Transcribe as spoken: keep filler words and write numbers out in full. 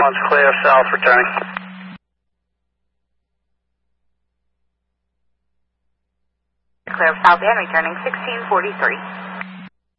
Collins, clear south, returning. Clear south and returning sixteen forty-three.